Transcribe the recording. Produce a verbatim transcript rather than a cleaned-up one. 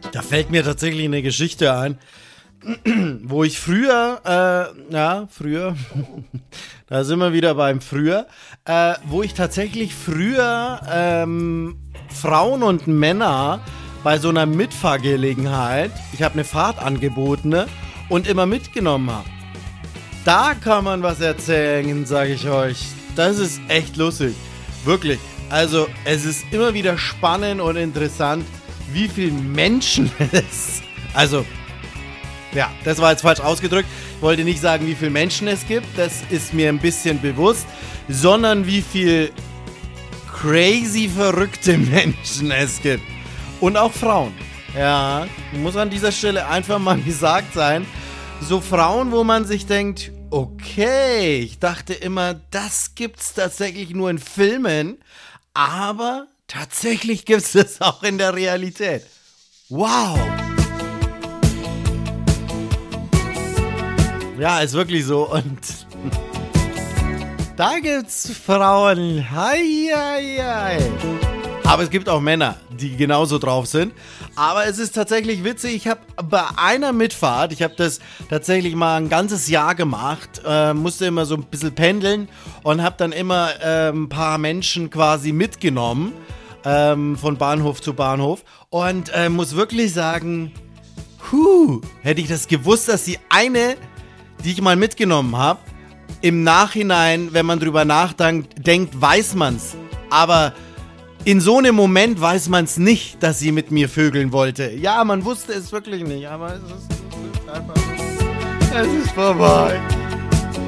Da fällt mir tatsächlich eine Geschichte ein, wo ich früher, äh, ja, früher, da sind wir wieder beim früher, äh, wo ich tatsächlich früher ähm, Frauen und Männer bei so einer Mitfahrgelegenheit, ich habe eine Fahrt angeboten, ne, und immer mitgenommen habe. Da kann man was erzählen, sage ich euch. Das ist echt lustig. Wirklich. Also, es ist immer wieder spannend und interessant, wie viele Menschen es... Also, ja, das war jetzt falsch ausgedrückt. Ich wollte nicht sagen, wie viele Menschen es gibt. Das ist mir ein bisschen bewusst. Sondern wie viel crazy verrückte Menschen es gibt. Und auch Frauen. Ja, muss an dieser Stelle einfach mal gesagt sein. So Frauen, wo man sich denkt, okay, ich dachte immer, das gibt's tatsächlich nur in Filmen, aber tatsächlich gibt's das auch in der Realität. Wow! Ja, ist wirklich so. Und da gibt's Frauen. Hei, hei, hei. Aber es gibt auch Männer, die genauso drauf sind. Aber es ist tatsächlich witzig, ich habe bei einer Mitfahrt, ich habe das tatsächlich mal ein ganzes Jahr gemacht, äh, musste immer so ein bisschen pendeln und habe dann immer äh, ein paar Menschen quasi mitgenommen, ähm, von Bahnhof zu Bahnhof. Und äh, muss wirklich sagen, huh, hätte ich das gewusst, dass die eine, die ich mal mitgenommen habe, im Nachhinein, wenn man drüber nachdenkt, denkt, weiß man's. Aber in so einem Moment weiß man es nicht, dass sie mit mir vögeln wollte. Ja, man wusste es wirklich nicht, aber es ist, es ist einfach, es ist vorbei.